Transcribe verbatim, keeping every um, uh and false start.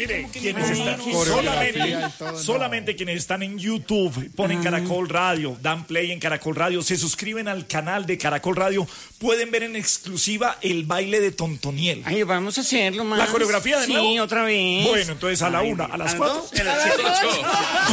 mire, quienes están solamente, solamente quienes están en YouTube, ponen Caracol Radio, dan play en Caracol Radio, se suscriben al canal de Caracol Radio, pueden ver en exclusiva el baile de Tontoniel. Ay, vamos a hacerlo más. ¿La coreografía de nuevo? Sí, otra vez. Bueno, entonces a la una, a las cuatro. A las dos.